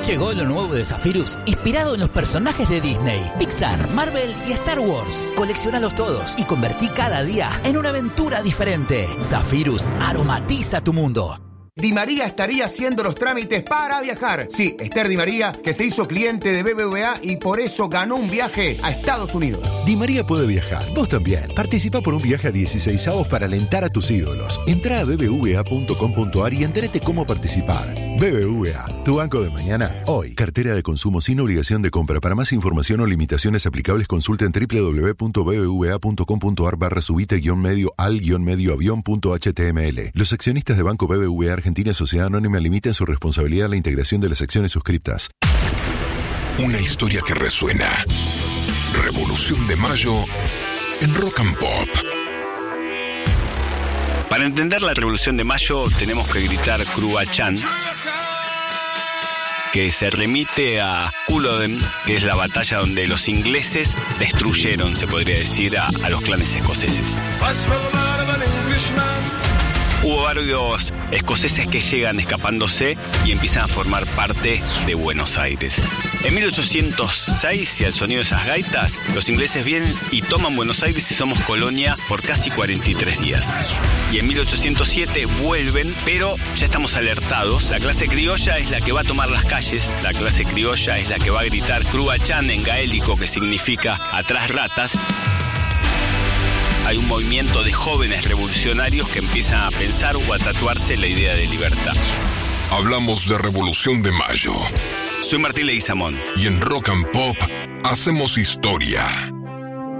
Llegó lo nuevo de Zephyrus, inspirado en los personajes de Disney, Pixar, Marvel y Star Wars. Coleccionalos todos y convertí cada día en una aventura diferente. Zephyrus aromatiza tu mundo. Di María estaría haciendo los trámites para viajar. Sí, Esther Di María, que se hizo cliente de BBVA y por eso ganó un viaje a Estados Unidos. Di María puede viajar, vos también. Participa por un viaje a 16avos para alentar a tus ídolos. Entrá a bbva.com.ar y entérate cómo participar. BBVA, tu banco de mañana, hoy. Cartera de consumo sin obligación de compra. Para más información o limitaciones aplicables, consulta en www.bbva.com.ar/subite-medio al-medio-avión.html. Los accionistas de Banco BBVA Argentina Sociedad Anónima limitan su responsabilidad a la integración de las acciones suscriptas. Una historia que resuena. Revolución de Mayo en Rock and Pop. Para entender la Revolución de Mayo tenemos que gritar Cruachan, que se remite a Culloden, que es la batalla donde los ingleses destruyeron, se podría decir, a los clanes escoceses. Hubo varios escoceses que llegan escapándose y empiezan a formar parte de Buenos Aires. En 1806, y al sonido de esas gaitas, los ingleses vienen y toman Buenos Aires y somos colonia por casi 43 días. Y en 1807 vuelven, pero ya estamos alertados. La clase criolla es la que va a tomar las calles, la clase criolla es la que va a gritar Cruachan en gaélico, que significa atrás ratas. Hay un movimiento de jóvenes revolucionarios que empiezan a pensar o a tatuarse la idea de libertad. Hablamos de Revolución de Mayo. Soy Martín Leguizamón. Y en Rock and Pop hacemos historia.